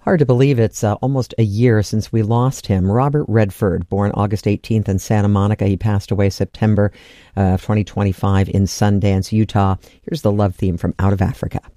Hard to believe it's almost a year since we lost him. Robert Redford, born August 18th in Santa Monica. He passed away September of 2025 in Sundance, Utah. Here's the love theme from Out of Africa.